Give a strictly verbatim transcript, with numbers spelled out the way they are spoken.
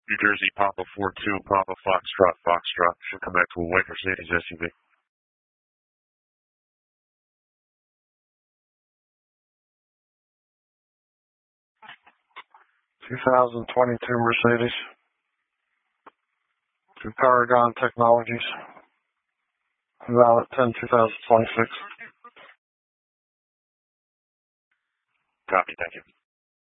New Jersey, Papa four two, Papa Foxtrot, Foxtrot. Should come back to a white Mercedes S U V. two thousand twenty-two Mercedes. To Paragon Technologies. Valid ten two thousand twenty-six. Copy, thank you.